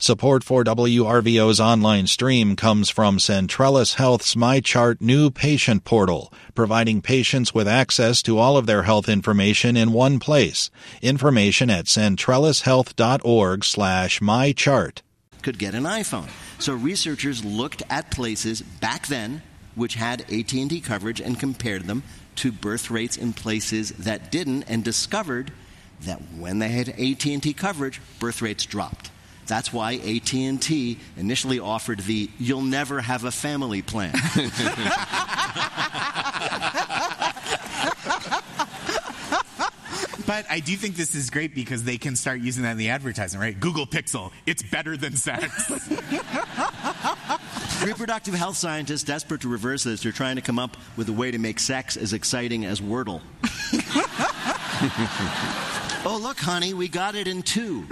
Support for WRVO's online stream comes from Centrellis Health's MyChart new patient portal, providing patients with access to all of their health information in one place. Information at centrellishealth.org/mychart. Could get an iPhone. So researchers looked at places back then which had AT&T coverage and compared them to birth rates in places that didn't, and discovered that when they had AT&T coverage, birth rates dropped. That's why AT&T initially offered the "you'll never have a family" plan. But I do think this is great because they can start using that in the advertising, right? Google Pixel, it's better than sex. Reproductive health scientists, desperate to reverse this, are trying to come up with a way to make sex as exciting as Wordle. Oh, look, honey, we got it in 2.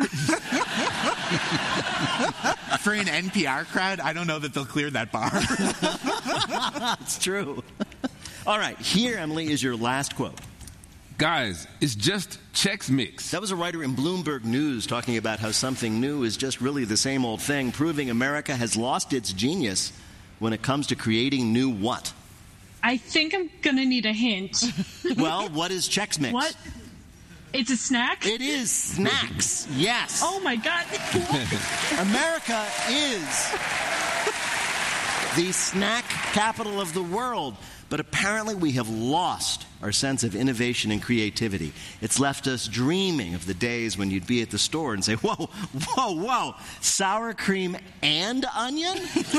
For an NPR crowd, I don't know that they'll clear that bar. It's true. All right, here, Emily, is your last quote. Guys, it's just Chex Mix. That was a writer in Bloomberg News talking about how something new is just really the same old thing, proving America has lost its genius when it comes to creating new what? I think I'm going to need a hint. Well, what is Chex Mix? What? It's a snack? It is snacks, yes. Oh, my God. America is the snack capital of the world. But apparently we have lost our sense of innovation and creativity. It's left us dreaming of the days when you'd be at the store and say, whoa, whoa, whoa, sour cream and onion?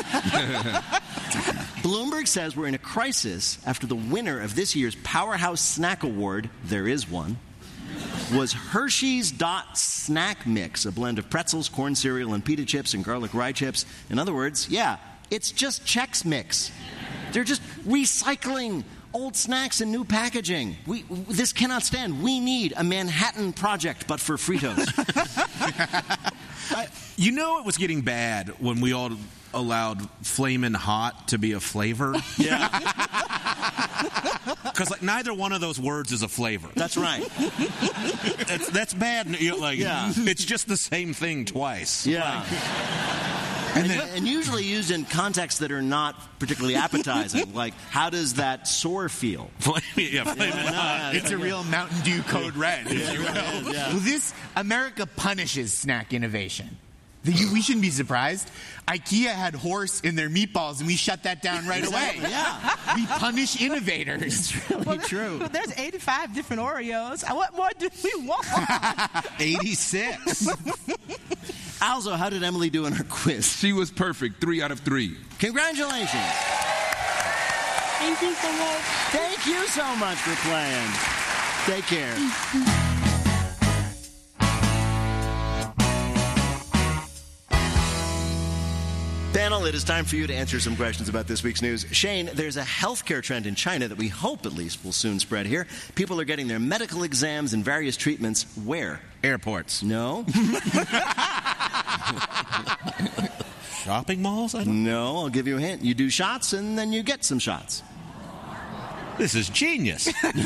Bloomberg says we're in a crisis after the winner of this year's Powerhouse Snack Award, there is one, was Hershey's Dot Snack Mix, a blend of pretzels, corn cereal, and pita chips and garlic rye chips. In other words, yeah, it's just Chex Mix. They're just recycling old snacks in new packaging. This cannot stand. We need a Manhattan Project, but for Fritos. You know it was getting bad when we all allowed Flamin' Hot to be a flavor? Yeah. Because neither one of those words is a flavor. That's right. That's bad. Yeah. It's just the same thing twice. Yeah. And usually used in contexts that are not particularly appetizing. Like, how does that sore feel? Flamin' Hot. It's a real Mountain Dew Code Red, if you will. Yeah. Well, America punishes snack innovation. We shouldn't be surprised. IKEA had horse in their meatballs, and we shut that down right away. Yeah. We punish innovators. It's really true. Well, there's 85 different Oreos. What more do we want? 86. Alzo, how did Emily do in her quiz? She was perfect, 3 out of 3. Congratulations. Thank you so much. Thank you so much for playing. Take care. Panel, it is time for you to answer some questions about this week's news. Shane, there's a healthcare trend in China that we hope at least will soon spread here. People are getting their medical exams and various treatments where? Airports. No. Shopping malls? No, I'll give you a hint. You do shots and then you get some shots. This is genius. This is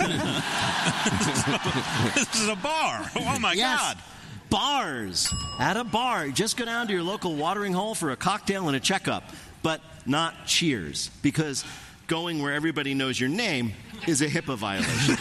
a bar. Oh, my God. Bars. At a bar. Just go down to your local watering hole for a cocktail and a checkup. But not Cheers. Because going where everybody knows your name is a HIPAA violation.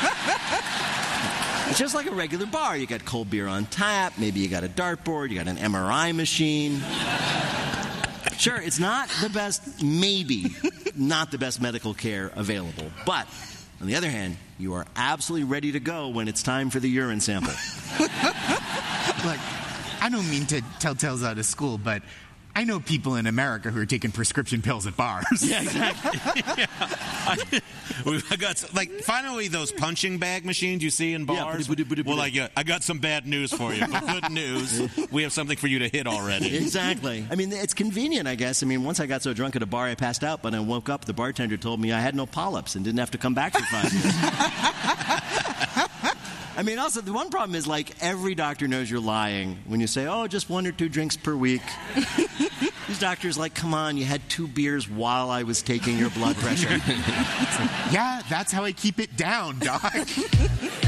It's just like a regular bar. You got cold beer on tap. Maybe you got a dartboard. You got an MRI machine. Sure, it's not the best, maybe not the best medical care available. But on the other hand, you are absolutely ready to go when it's time for the urine sample. Look, I don't mean to tell tales out of school, but I know people in America who are taking prescription pills at bars. Yeah, exactly. I got finally those punching bag machines you see in bars. Well, I got some bad news for you. But good news, we have something for you to hit already. Exactly. I mean, it's convenient, I guess. I mean, once I got so drunk at a bar, I passed out. But I woke up, the bartender told me I had no polyps and didn't have to come back for 5 years. I mean, also, the one problem is, every doctor knows you're lying when you say, oh, just 1 or 2 drinks per week. These doctors come on, you had 2 beers while I was taking your blood pressure. Yeah, that's how I keep it down, doc.